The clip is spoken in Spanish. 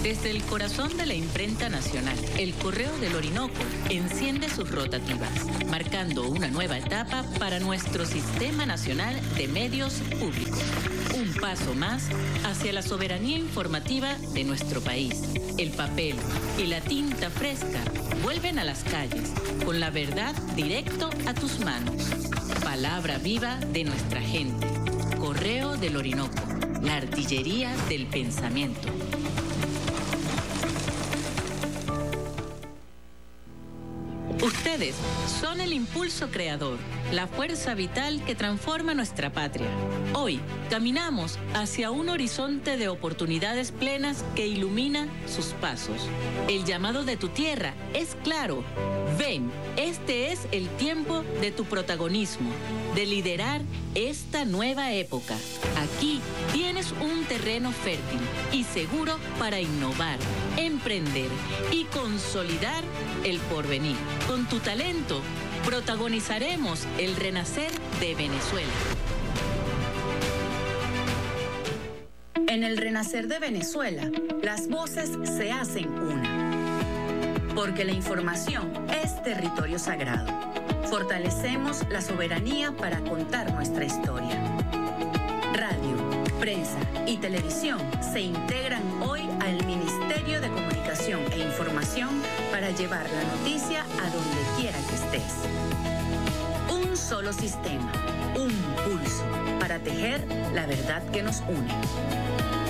Desde el corazón de la imprenta nacional, el Correo del Orinoco enciende sus rotativas, marcando una nueva etapa para nuestro Sistema Nacional de Medios Públicos. Un paso más hacia la soberanía informativa de nuestro país. El papel y la tinta fresca vuelven a las calles, con la verdad directo a tus manos. Palabra viva de nuestra gente. Correo del Orinoco, la artillería del pensamiento. Ustedes son el impulso creador, la fuerza vital que transforma nuestra patria. Hoy caminamos hacia un horizonte de oportunidades plenas que ilumina sus pasos. El llamado de tu tierra es claro. Ven, este es el tiempo de tu protagonismo, de liderar esta nueva época. Aquí tienes un terreno fértil y seguro para innovar, emprender y consolidar el porvenir. Con tu talento, protagonizaremos el renacer de Venezuela. En el renacer de Venezuela, las voces se hacen una. Porque la información es territorio sagrado. Fortalecemos la soberanía para contar nuestra historia. Radio, prensa y televisión se integran hoy al Ministerio de Comunicación e Información para llevar la noticia a donde quiera que estés. Un solo sistema, un pulso para tejer la verdad que nos une.